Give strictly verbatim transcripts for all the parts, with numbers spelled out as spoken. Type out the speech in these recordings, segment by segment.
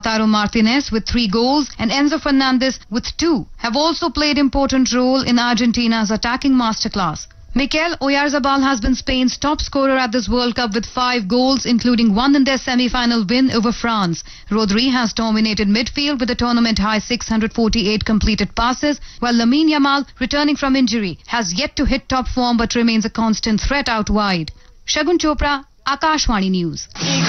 Lautaro Martinez with three goals and Enzo Fernandez with two have also played important role in Argentina's attacking masterclass. Mikel Oyarzabal has been Spain's top scorer at this World Cup with five goals, including one in their semi-final win over France. Rodri has dominated midfield with a tournament-high six hundred forty-eight completed passes, while Lamine Yamal, returning from injury, has yet to hit top form but remains a constant threat out wide. Shagun Chopra, Akashvani News.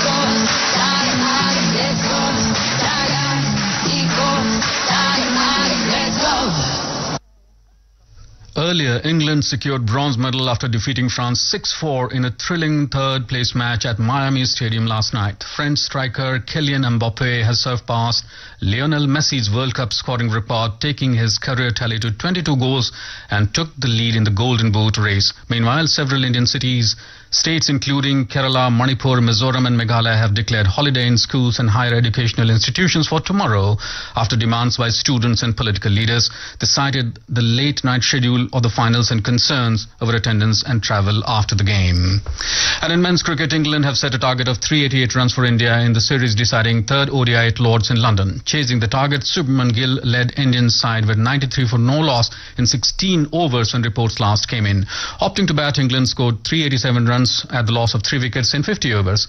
Earlier, England secured bronze medal after defeating France six four in a thrilling third-place match at Miami Stadium last night. French striker Kylian Mbappe has surpassed Lionel Messi's World Cup scoring record, taking his career tally to twenty-two goals and took the lead in the Golden Boot race. Meanwhile, several Indian cities, states including Kerala, Manipur, Mizoram and Meghalaya have declared holiday in schools and higher educational institutions for tomorrow after demands by students and political leaders. They cited the late-night schedule of the finals and concerns over attendance and travel after the game. And in men's cricket, England have set a target of three hundred eighty-eight runs for India in the series-deciding third O D I at Lords in London. Chasing the target, Shubman Gill led Indian side with ninety-three for no loss in sixteen overs when reports last came in. Opting to bat, England scored three hundred eighty-seven runs at the loss of three wickets in fifty overs.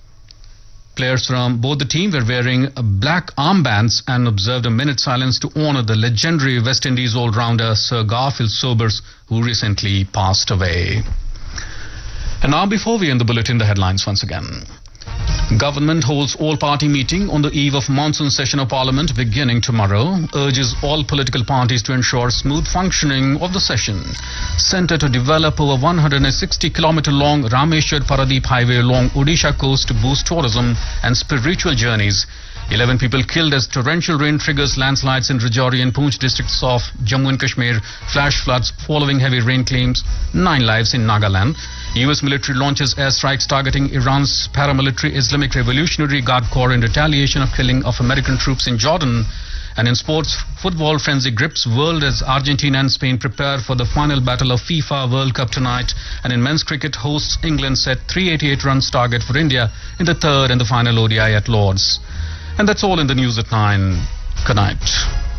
Players from both the team were wearing black armbands and observed a minute's silence to honour the legendary West Indies all-rounder Sir Garfield Sobers, who recently passed away. And now, before we end the bulletin, the headlines once again. Government holds all-party meeting on the eve of monsoon session of Parliament beginning tomorrow. Urges all political parties to ensure smooth functioning of the session. Centre to develop over one hundred sixty kilometre long Rameshwar Paradeep highway along Odisha coast to boost tourism and spiritual journeys. eleven people killed as torrential rain triggers landslides in Rajouri and Poonch districts of Jammu and Kashmir. Flash floods following heavy rain claims nine lives in Nagaland. U S military launches airstrikes targeting Iran's paramilitary Islamic Revolutionary Guard Corps in retaliation of killing of American troops in Jordan. And in sports, football frenzy grips world as Argentina and Spain prepare for the final battle of FIFA World Cup tonight. And in men's cricket, hosts England set three hundred eighty-eight runs target for India in the third and the final O D I at Lords. And that's all in the news at nine. Good night.